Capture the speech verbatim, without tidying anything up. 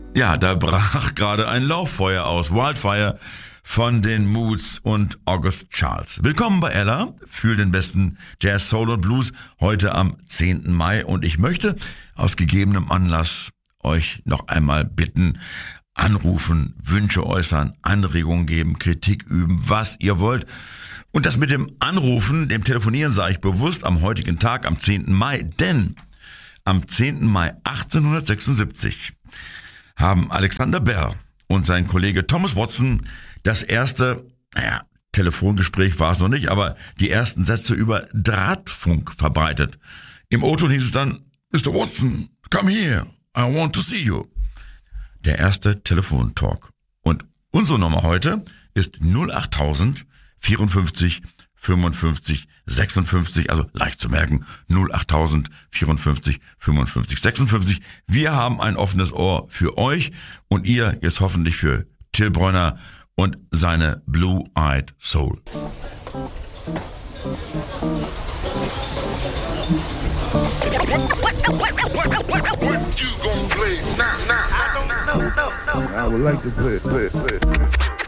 Ja, da brach gerade ein Lauffeuer aus. Wildfire von den Moods und August Charles. Willkommen bei Ella für den besten Jazz, Soul und Blues heute am zehnten Mai. Und ich möchte aus gegebenem Anlass euch noch einmal bitten, anrufen, Wünsche äußern, Anregungen geben, Kritik üben, was ihr wollt. Und das mit dem Anrufen, dem Telefonieren sage ich bewusst am heutigen Tag, am zehnten Mai, denn am zehnten Mai achtzehnhundertsechsundsiebzig haben Alexander Bell und sein Kollege Thomas Watson das erste, naja, Telefongespräch war es noch nicht, aber die ersten Sätze über Drahtfunk verbreitet. Im O-Ton hieß es dann, Mister Watson, come here, I want to see you. Der erste Telefontalk. Und unsere Nummer heute ist null achttausend vierundfünfzig fünfundfünfzig sechsundfünfzig, also leicht zu merken, null achttausend vierundfünfzig fünfundfünfzig sechsundfünfzig. Wir haben ein offenes Ohr für euch und ihr jetzt hoffentlich für Till Brönner und seine Blue-Eyed Soul. I would like to play, play, play.